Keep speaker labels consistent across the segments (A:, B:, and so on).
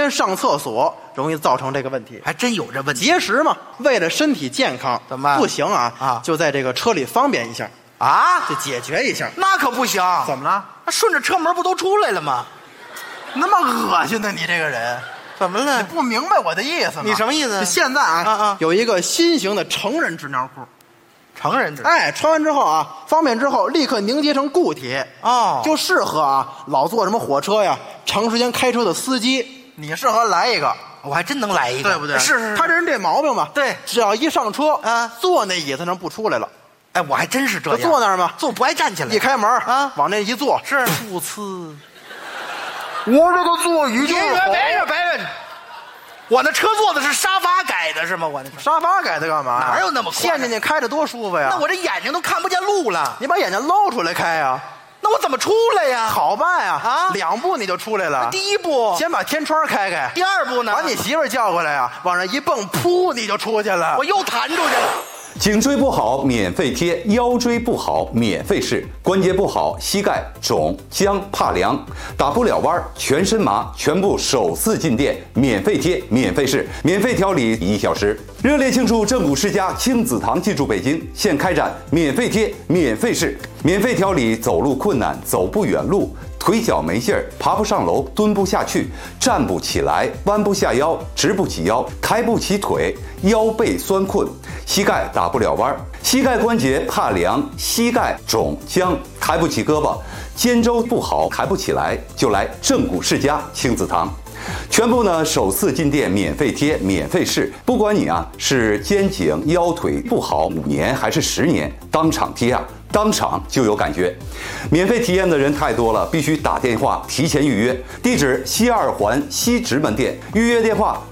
A: 间上厕所，容易造成这个问题。
B: 还真有这问题。
A: 节食嘛，为了身体健康，
B: 怎么
A: 不行啊？就在这个车里方便一下
B: 啊，
A: 就解决一下。
B: 那可不行。
A: 怎么了？
B: 顺着车门不都出来了吗？
A: 那么恶心呢？你这个人
B: 怎么了？
A: 你不明白我的意思吗？
B: 你什么意思？
A: 现在有一个新型的成人纸尿裤。
B: 成人纸，
A: 穿完之后啊，方便之后立刻凝结成固体就适合老坐什么火车呀、长时间开车的司机，你适合来一个，
B: 我还真能来一个，
A: 对不对？
B: 是
A: 他这人这毛病吧，
B: 对，
A: 只要一上车坐那椅子上不出来了，
B: 哎，我还真是这样，
A: 坐那儿嘛，
B: 坐不爱站起来，
A: 一开门往那一坐，
B: 是
A: 噗呲，我这个座椅就
B: 别人。我那车坐的是沙发改的，是吗？我那
A: 沙发改的干嘛？
B: 哪有那么快？
A: 陷进去开着多舒服呀！
B: 那我这眼睛都看不见路了。
A: 你把眼睛露出来开呀！
B: 那我怎么出来呀？
A: 好办呀！2步你就出来了。
B: 第一步，
A: 先把天窗开开。
B: 第二步呢？
A: 把你媳妇叫过来呀，往上一蹦，噗，你就出去了。
B: 我又弹出去了。
C: 颈椎不好免费贴，腰椎不好免费试，关节不好膝盖肿僵怕凉，打不了弯全身麻，全部首次进店免费贴免费试，免费调理1小时。热烈庆祝正骨世家亲子堂进驻北京，现开展免费贴免费试，免费调理走路困难、走不远路、腿脚没劲儿、爬不上楼、蹲不下去、站不起来、弯不下腰、直不起腰、抬不起腿、腰背酸困、膝盖打不了弯、膝盖关节怕凉、膝盖肿僵、抬不起胳膊、肩周不好抬不起来，就来正骨世家亲子堂。全部呢首次进店免费贴免费试，不管你是肩颈腰腿不好5年还是10年，当场贴当场就有感觉。免费体验的人太多了，必须打电话提前预约。地址西2环西直门店，预约电话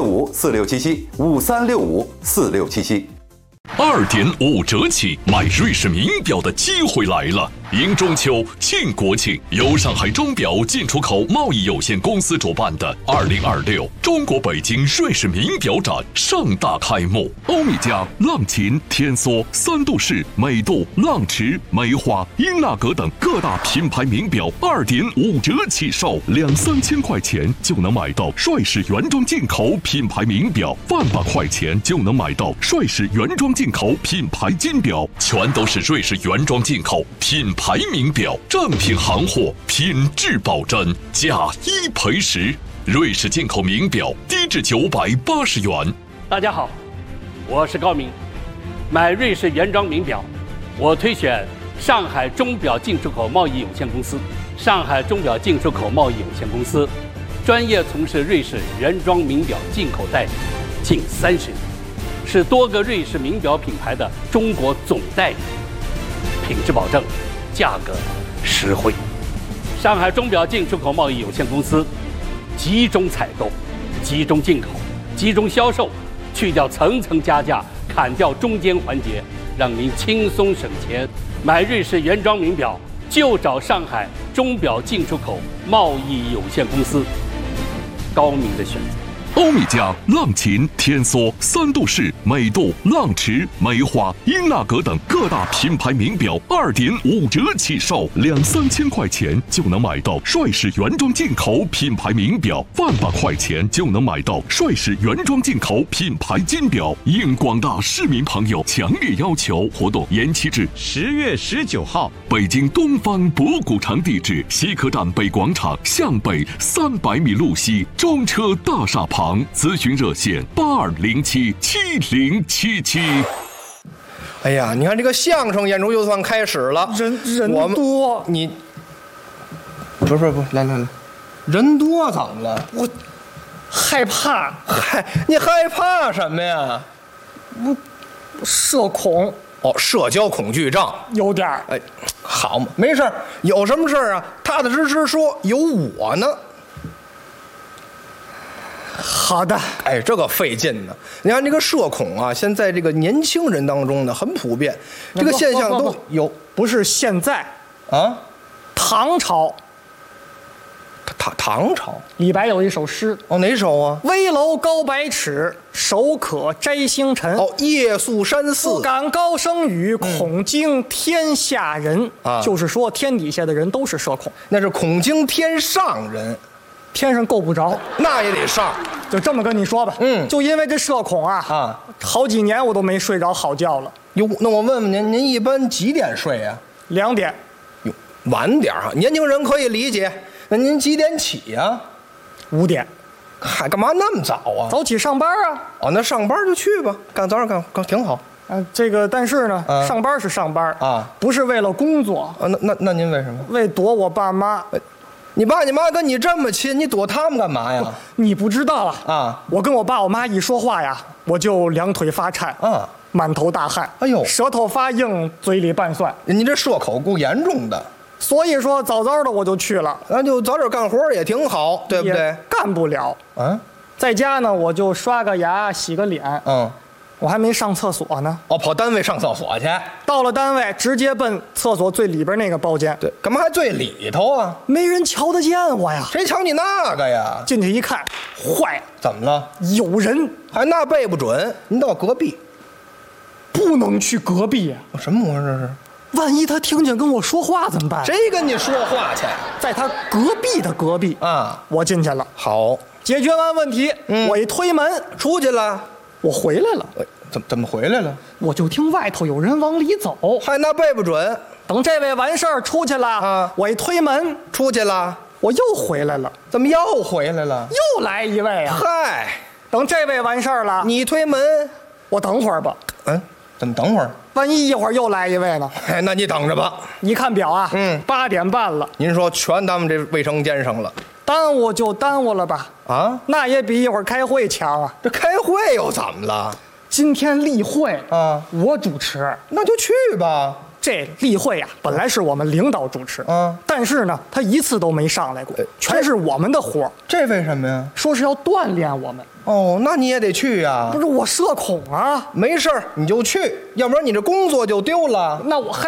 C: 5365467753654677。
D: 2.5折起买瑞士名表的机会来了！迎中秋、庆国庆，由上海钟表进出口贸易有限公司主办的2026中国北京瑞士名表展盛大开幕。欧米茄、浪琴、天梭、三度式、美度、浪驰、梅花、英纳格等各大品牌名表2.5折起售，2-3千块钱就能买到帅士原装进口品牌名表，100块钱就能买到帅士原装进口品牌金表，全都是瑞士原装进口品牌名表，正品行货，品质保真，价1赔10。瑞士进口名表低至980元。
E: 大家好，我是高明。买瑞士原装名表，我推选上海钟表进出口贸易有限公司。上海钟表进出口贸易有限公司专业从事瑞士原装名表进口代理近30年，是多个瑞士名表品牌的中国总代理，品质保证，价格实惠。上海钟表进出口贸易有限公司集中采购、集中进口、集中销售，去掉层层加价，砍掉中间环节，让您轻松省钱。买瑞士原装名表就找上海钟表进出口贸易有限公司，高明的选择。
D: 欧米茄、浪琴、天梭、三度式、美度、浪驰、梅花、英纳格等各大品牌名表2.5折起售，2-3千块钱就能买到帅士原装进口品牌名表，100块钱就能买到帅士原装进口品牌金表。应广大市民朋友强烈要求，活动延期至
F: 10月19号。
D: 北京东方博古城地址：西客站北广场向北300米路西中车大厦旁。咨询热线82077077。
G: 哎呀，你看这个相声演出就算开始了，
H: 人多，
G: 你不，来，人多怎么了？
H: 我害怕。
G: 你害怕什么呀？
H: 我社恐。
G: 哦，社交恐惧症
H: 有点儿。
G: 哎，好嘛，没事儿，有什么事儿啊？踏踏实实说，有我呢。
H: 好的，
G: 哎，这个费劲呢。你看这个社恐啊，现在这个年轻人当中呢很普遍，这个现象都有。
H: 不是现在
G: 啊，
H: 唐朝，
G: 唐朝，
H: 李白有一首诗。
G: 哦，哪首啊？
H: 危楼高百尺，手可摘星辰。
G: 哦，夜宿山寺，
H: 不敢高声语，恐惊天下人。就是说天底下的人都是社恐，
G: 那是恐惊天上人。
H: 天上够不着，
G: 那也得上。
H: 就这么跟你说吧。就因为这社恐啊，好几年我都没睡着好觉了。
G: 哟，那我问问您，您一般几点睡呀
H: 2点。
G: 哟，晚点啊，年轻人可以理解。那您几点起呀
H: 5点。
G: 嗨，干嘛那么早啊？
H: 早起上班啊。
G: 哦，那上班就去吧，早上干挺好。
H: 这个但是呢，上班是上班
G: 啊，
H: 不是为了工作
G: 啊。那您为什么？
H: 为躲我爸妈。
G: 你爸你妈跟你这么亲，你躲他们干嘛呀？
H: 你不知道
G: 啊！
H: 我跟我爸我妈一说话呀，我就两腿发颤
G: 啊，
H: 满头大汗，
G: 哎呦，
H: 舌头发硬，嘴里拌蒜。
G: 你这社恐够严重的。
H: 所以说早早的我就去了，
G: 那就早点干活也挺好，对不对？
H: 干不了
G: 啊，
H: 在家呢我就刷个牙洗个脸，我还没上厕所呢。
G: 哦，跑单位上厕所去。
H: 到了单位直接奔厕所最里边那个包间。
G: 对，干嘛还最里头啊？
H: 没人瞧得见我呀。
G: 谁瞧你那个呀？
H: 进去一看，坏了，
G: 怎么了？
H: 有人，
G: 还那背不准。您到隔壁，
H: 不能去隔壁啊。
G: 什么模式这是？
H: 万一他听见跟我说话怎么办？
G: 谁跟你说话去？
H: 在他隔壁的隔壁
G: 啊，
H: 我进去了。
G: 好，
H: 解决完问题，我一推门
G: 出去了，
H: 我回来了。
G: 怎么回来了？
H: 我就听外头有人往里走，
G: 还那背不准。
H: 等这位完事儿出去了啊，我一推门
G: 出去了，
H: 我又回来了。
G: 怎么又回来了？
H: 又来一位啊！
G: 嗨，
H: 等这位完事儿了，
G: 你推门，
H: 我等会儿吧。
G: 怎么等会儿？
H: 万一一会儿又来一位呢？
G: 哎，那你等着吧。
H: 一看表啊，8点半了。
G: 您说全耽误这卫生间上了，
H: 耽误就耽误了吧？
G: 啊，
H: 那也比一会儿开会强啊。
G: 这开会又怎么了？
H: 今天例会
G: 啊，
H: 我主持，
G: 那就去吧。
H: 这例会啊，本来是我们领导主持，但是呢，他一次都没上来过，全是我们的活儿。
G: 这为什么呀？
H: 说是要锻炼我们。
G: 哦，那你也得去呀。
H: 不是我社恐啊。
G: 没事儿，你就去，要不然你这工作就丢了。
H: 那我还